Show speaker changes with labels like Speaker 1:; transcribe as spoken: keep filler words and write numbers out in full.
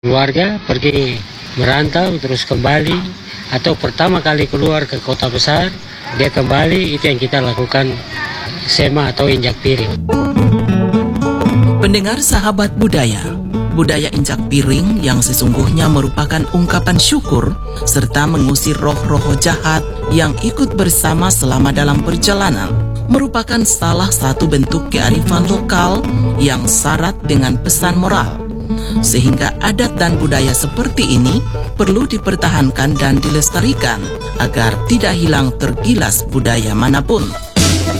Speaker 1: Keluarga pergi merantau terus kembali, atau pertama kali keluar ke kota besar, dia kembali, itu yang kita lakukan sema atau injak piring.
Speaker 2: Pendengar sahabat budaya, budaya injak piring yang sesungguhnya merupakan ungkapan syukur serta mengusir roh-roh jahat yang ikut bersama selama dalam perjalanan, merupakan salah satu bentuk kearifan lokal yang syarat dengan pesan moral. Sehingga adat dan budaya seperti ini perlu dipertahankan dan dilestarikan agar tidak hilang tergilas budaya manapun.